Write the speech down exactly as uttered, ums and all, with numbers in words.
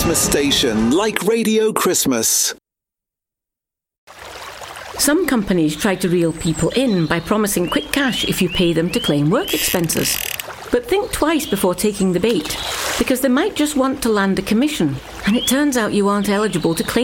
Christmas station like Radio Christmas. Some companies try to reel people in by promising quick cash if you pay them to claim work expenses. But think twice before taking the bait, because they might just want to land a commission, and it turns out you aren't eligible to claim